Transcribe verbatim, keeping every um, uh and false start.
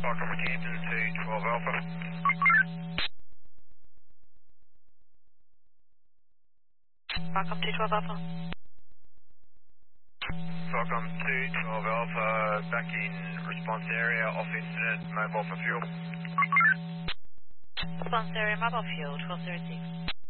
Welcome to Canton to twelve Alpha. Welcome to twelve Alpha. Welcome to twelve Alpha, back in response area, off incident, mobile for fuel. Response area, mobile fuel, twelve zero six.